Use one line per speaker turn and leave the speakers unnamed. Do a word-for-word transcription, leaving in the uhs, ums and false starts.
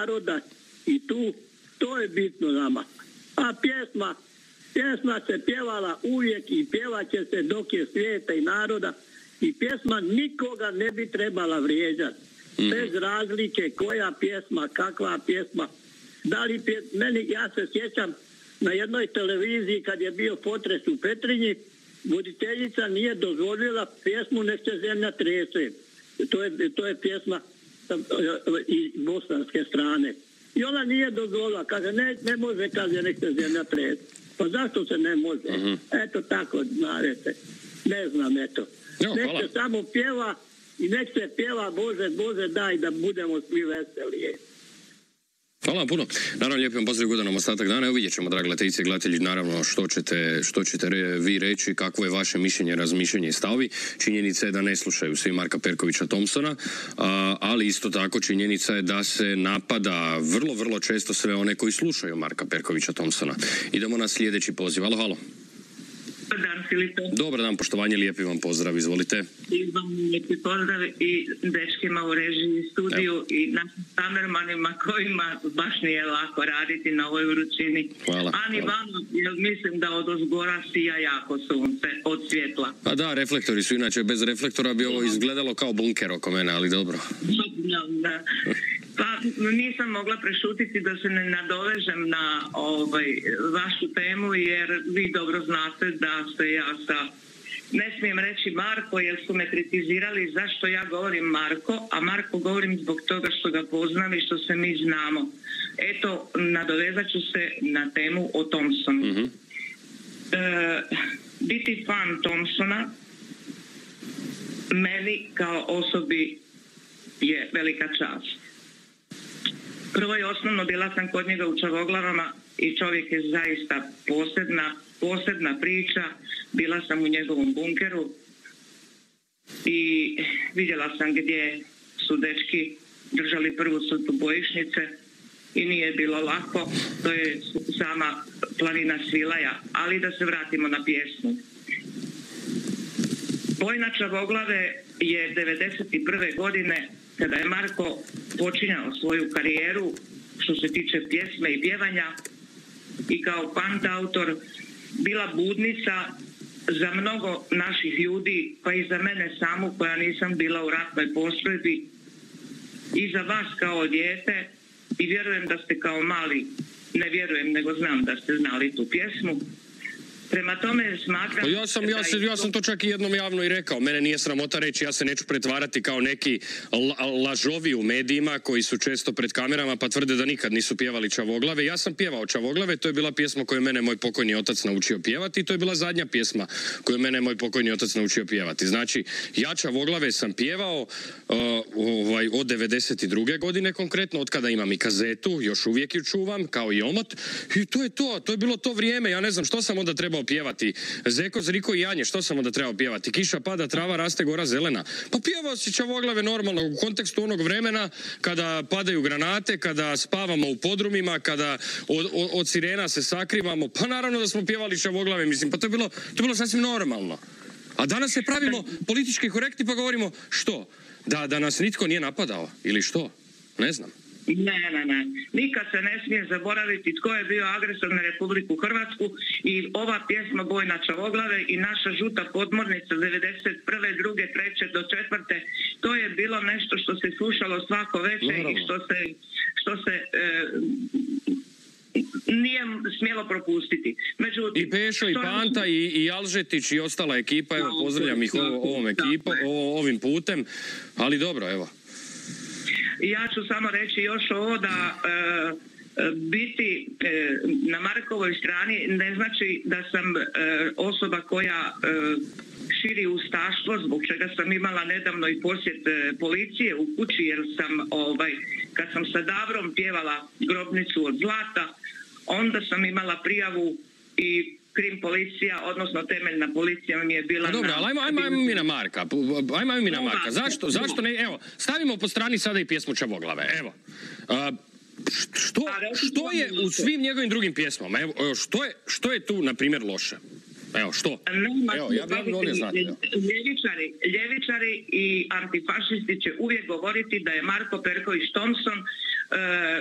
naroda i tu, to je bitno nama. A pjesma, pjesma se pjevala uvijek i pjevat će se dok je svijeta i naroda i pjesma nikoga ne bi trebala vrijeđati. Mm. Bez razlike koja pjesma, kakva pjesma. Da li pje, meni, ja se sjećam na jednoj televiziji kad je bio potres u Petrinji, voditeljica nije dozvolila pjesmu Nek se zemlja trese. To je, to je pjesma i bosanske strane. I ona nije dozvolila. Kaže, ne, ne može, kaže, nek se zemlja trese. Pa zašto se ne može? Mm-hmm. Eto tako, znate. Ne znam, eto.
Jo,
nek
hvala.
se samo pjeva i nek se pjeva Bože, Bože, daj da budemo svi veseli.
Hvala vam puno. Naravno, lijep vam pozdrav, ugodan nam ostatak dana. Evo vidjet ćemo, dragi gledateljice i gledatelji, naravno što ćete, što ćete re, vi reći, kakvo je vaše mišljenje, razmišljanje i stavovi. Činjenica je da ne slušaju svi Marka Perkovića Thompsona, a, ali isto tako činjenica je da se napada vrlo, vrlo često sve one koji slušaju Marka Perkovića Thompsona. Idemo na sljedeći poziv. Halo, halo.
Dobar dan, Filipe.
Dobar dan, poštovanje, lijepi vam pozdrav, izvolite.
I vam lijepi pozdrav i dečkima u režiji studiju. Evo. I našim kamermanima kojima baš nije lako raditi na ovoj vrućini.
Hvala.
Ani vama, jer mislim da od ozgora sija jako sunce od svjetla.
Pa da, reflektori su, inače bez reflektora bi ovo izgledalo kao bunker oko mene, ali dobro.
Da, da. Pa nisam mogla prešutiti da se ne nadovežem na ovaj, vašu temu, jer vi dobro znate da se ja sa, ne smijem reći Marko, jer su me kritizirali zašto ja govorim Marko, a Marko govorim zbog toga što ga poznam i što se mi znamo. Eto, nadovezat ću se na temu o Thompsonu. Mm-hmm. E, biti fan Thompsona meni kao osobi je velika čast. Prvo i osnovno, bila sam kod njega u Čavoglavama i čovjek je zaista posebna, posebna priča. Bila sam u njegovom bunkeru i vidjela sam gdje su dečki držali prvu crtu bojišnice i nije bilo lako. To je sama planina Svilaja. Ali da se vratimo na pjesmu. Boj na Čavoglave je devedeset prve godine, kada je Marko počinjao svoju karijeru što se tiče pjesme i pjevanja i kao kantautor, bila budnica za mnogo naših ljudi, pa i za mene samu koja nisam bila u ratnoj postrojbi, i za vas kao dijete, i vjerujem da ste kao mali, ne vjerujem nego znam da ste znali tu pjesmu. Prema tome smatram...
Ja sam, ja, sam, ja sam to čak i jednom javno i rekao. Mene nije sramota reći, ja se neću pretvarati kao neki la, lažovi u medijima koji su često pred kamerama pa tvrde da nikad nisu pjevali Čavoglave. Ja sam pjevao Čavoglave, to je bila pjesma koju mene moj pokojni otac naučio pjevati i to je bila zadnja pjesma koju mene moj pokojni otac naučio pjevati. Znači, ja Čavoglave sam pjevao uh, ovaj, od devedeset druge godine konkretno, od kada imam i kazetu, još uvijek ju čuvam, kao i omot. I to je to, to je bilo to vrijeme. Ja ne znam što sam onda trebao pjevati. Zeko, Zriko i Janje, što sam onda trebao pjevati? Kiša pada, trava raste, gora zelena. Pa pjevao si Čavoglave normalno u kontekstu onog vremena kada padaju granate, kada spavamo u podrumima, kada od, od, od sirena se sakrivamo. Pa naravno da smo pjevali Čavoglave, mislim, pa to je bilo, to je bilo sasvim normalno. A danas se pravimo politički korektni pa govorimo što? Da, da nas nitko nije napadao ili što? Ne znam.
Ne, ne, ne. Nikad se ne smije zaboraviti tko je bio agresor na Republiku Hrvatsku i ova pjesma Boj na Čavoglave i naša žuta podmornica devedeset prve, druge, treće do četvrte. To je bilo nešto što se slušalo svako večer i što se, što se e, nije smjelo propustiti. Međutim,
i Pešo, i Panta, i, i Alžetić i ostala ekipa, evo pozdravljam ih ovo, ovom ekipom, ovim putem, ali dobro, evo.
Ja ću samo reći još ovo da e, biti e, na Markovoj strani ne znači da sam e, osoba koja e, širi ustaštvo, zbog čega sam imala nedavno i posjet e, policije u kući, jer sam ovaj, kad sam sa Davrom pjevala Grobnicu od zlata, onda sam imala prijavu i krim policija, odnosno temeljna policija mi je bila...
A dobro, na... ali ajmo, ajmo, ajmo mi na Marka. Ajmo mi na Marka. Zašto, zašto ne... Evo, stavimo po strani sada i pjesmu Čavoglave. Evo. A, što, što je u svim njegovim drugim pjesmama? Evo, što je, što je tu, na primjer, loše? Evo, što? Evo, ja bih volio znati.
Ljevičari, ljevičari i antifašisti će uvijek govoriti da je Marko Perković Thompson